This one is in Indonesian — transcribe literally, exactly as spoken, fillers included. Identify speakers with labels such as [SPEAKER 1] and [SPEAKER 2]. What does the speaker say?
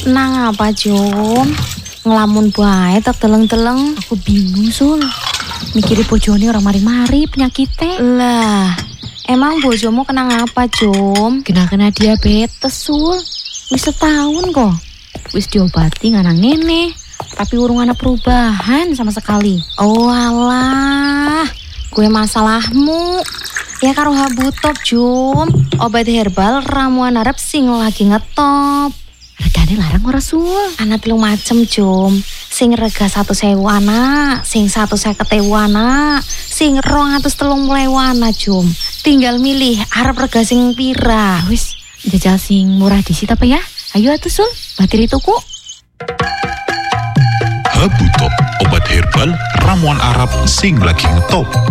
[SPEAKER 1] Nang apa Jom? Ngelamun bae tak teleng-teleng.
[SPEAKER 2] Aku bingung Sul. Mikirin bojone orang mari-mari penyakitnya.
[SPEAKER 1] Lah, emang bojomu kena ngapa Jom?
[SPEAKER 2] Kena-kena diabetes Sul. Wis setahun kok. Wis diobati nganang ngene. Tapi urung ana perubahan sama sekali.
[SPEAKER 1] Oh alah, gue masalahmu. Ya karo Habutop Jom. Obat herbal ramuan Arab sing lagi ngetop.
[SPEAKER 2] Regane larang ora Sul?
[SPEAKER 1] Ana telung macem Jom. Sing rega satu sewu anak, sing satu seket ewu anak, sing rong atus telung puluh anak Jom. Tinggal milih arep rega sing pira.
[SPEAKER 2] Wis jajal sing murah disit apa ya? Ayo atuh Sul, batiri tuku.
[SPEAKER 3] Habutop, obat herbal ramuan Arab sing lagi ngetop.